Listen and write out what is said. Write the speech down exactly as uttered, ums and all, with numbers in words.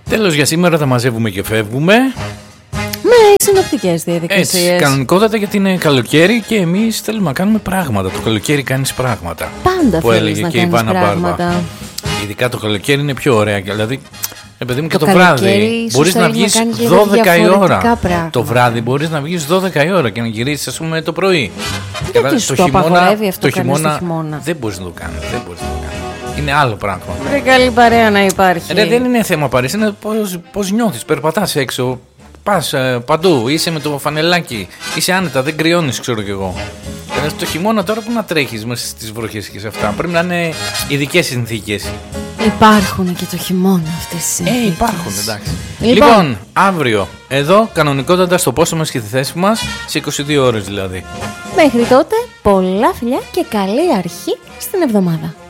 Τέλος για σήμερα, τα μαζεύουμε και φεύγουμε. Με συνοπτικές διαδικασίες. Έτσι, κανονικότατα, γιατί είναι καλοκαίρι και εμείς θέλουμε να κάνουμε πράγματα. Το καλοκαίρι κάνεις πράγματα. Πάντα που έλεγε να και η Βάνα Μπάρμπα. Ειδικά το καλοκαίρι είναι πιο ωραία. Δηλαδή, επειδή μου και το, το βράδυ μπορείς να βγεις δώδεκα η ώρα. Πράγματα. Το βράδυ μπορείς να βγεις δώδεκα η ώρα και να γυρίσεις, ας πούμε, το πρωί. Γιατί σου το απαγορεύει αυτό το χειμώνα, χειμώνα. Δεν μπορείς να το κάνεις. Δεν μπορείς να το κάνεις. Είναι άλλο πράγμα. Βρε καλή παρέα να υπάρχει. Ρε, δεν είναι θέμα παρέας, είναι πώς, πώς νιώθεις. Περπατάς έξω, πας ε, παντού, είσαι με το φανελάκι, είσαι άνετα, δεν κρυώνεις, ξέρω κι εγώ. Ε, το χειμώνα τώρα που να τρέχεις μέσα στις βροχές και σε αυτά. Πρέπει να είναι ειδικές συνθήκες. Υπάρχουν και το χειμώνα αυτές οι συνθήκες. Ε, υπάρχουν, εντάξει. Λοιπόν, λοιπόν αύριο, εδώ, κανονικότατα στο πόσο μας και τη θέση μας, σε είκοσι δύο ώρες δηλαδή. Μέχρι τότε, πολλά φιλιά και καλή αρχή στην εβδομάδα.